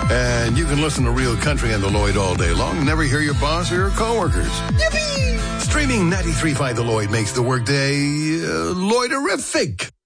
And you can listen to Real Country and the Lloyd all day long and never hear your boss or your coworkers. Yippee! Streaming 93.5 The Lloyd makes the workday Lloyderific.